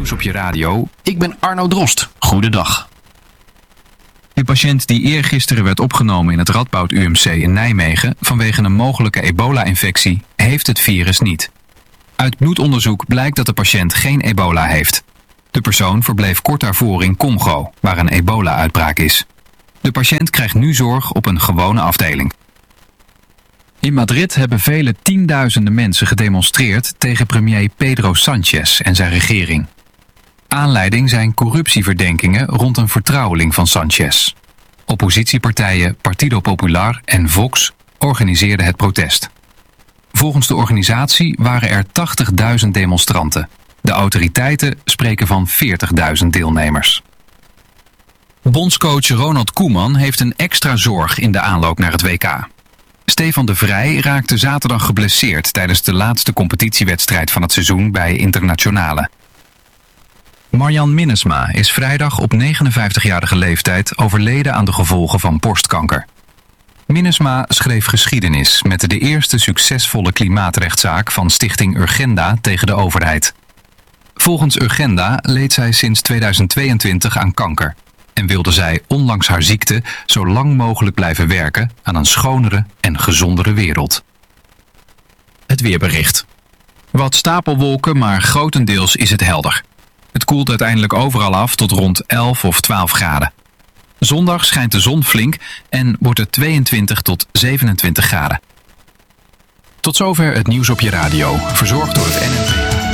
Nieuws op je radio. Ik ben Arno Drost. Goedendag. De patiënt die eergisteren werd opgenomen in het Radboud UMC in Nijmegen vanwege een mogelijke ebola-infectie, heeft het virus niet. Uit bloedonderzoek blijkt dat de patiënt geen ebola heeft. De persoon verbleef kort daarvoor in Congo, waar een ebola-uitbraak is. De patiënt krijgt nu zorg op een gewone afdeling. In Madrid hebben vele tienduizenden mensen gedemonstreerd tegen premier Pedro Sánchez en zijn regering. Aanleiding zijn corruptieverdenkingen rond een vertrouweling van Sánchez. Oppositiepartijen Partido Popular en Vox organiseerden het protest. Volgens de organisatie waren er 80.000 demonstranten. De autoriteiten spreken van 40.000 deelnemers. Bondscoach Ronald Koeman heeft een extra zorg in de aanloop naar het WK. Stefan de Vrij raakte zaterdag geblesseerd tijdens de laatste competitiewedstrijd van het seizoen bij Internationale. Marjan Minnesma is vrijdag op 59-jarige leeftijd overleden aan de gevolgen van borstkanker. Minnesma schreef geschiedenis met de eerste succesvolle klimaatrechtszaak van Stichting Urgenda tegen de overheid. Volgens Urgenda leed zij sinds 2022 aan kanker en wilde zij ondanks haar ziekte zo lang mogelijk blijven werken aan een schonere en gezondere wereld. Het weerbericht. Wat stapelwolken, maar grotendeels is het helder. Het koelt uiteindelijk overal af tot rond 11 of 12 graden. Zondag schijnt de zon flink en wordt het 22 tot 27 graden. Tot zover het nieuws op je radio, verzorgd door het NNV.